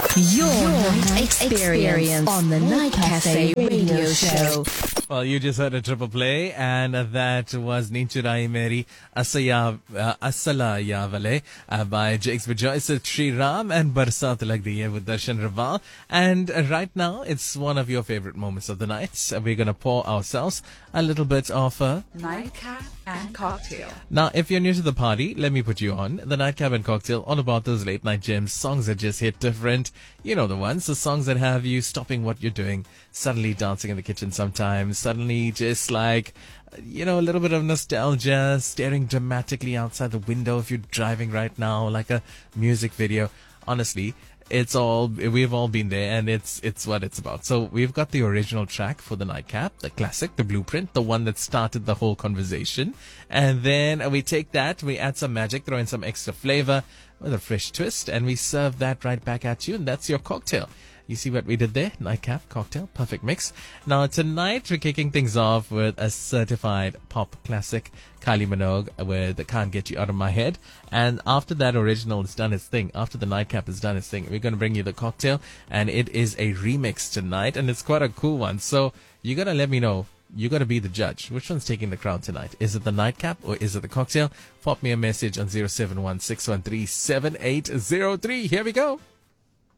Your night experience on the Night Cafe radio show. Well, you just heard a triple play, and that was Ninchurai Meri Asala Yavale by Jakes Rejoice, Sri Ram, and Barsat Lag Di Hai with Darshan Raval. And right now, it's one of your favorite moments of the night. We're going to pour ourselves a little bit of a nightcap and cocktail. Now, if you're new to the party, let me put you on. The Nightcap and Cocktail, all about those late night gems, songs that just hit different. You know the ones, the songs that have you stopping what you're doing, suddenly dancing in the kitchen sometimes, suddenly just like, you know, a little bit of nostalgia, staring dramatically outside the window if you're driving right now, like a music video. Honestly, we've all been there, and it's what it's about. So we've got the original track for the Nightcap, the classic, the blueprint, the one that started the whole conversation. And then we take that, we add some magic, throw in some extra flavor with a fresh twist, and we serve that right back at you, and that's your cocktail. You see what we did there? Nightcap, cocktail, perfect mix. Now tonight we're kicking things off with a certified pop classic, Kylie Minogue with Can't Get You Out of My Head. And after that original has done its thing, after the Nightcap has done its thing, we're going to bring you the cocktail, and it is a remix tonight, and it's quite a cool one. So you got to let me know. You got to be the judge. Which one's taking the crown tonight? Is it the Nightcap or is it the cocktail? Pop me a message on 071 613 7803. Here we go.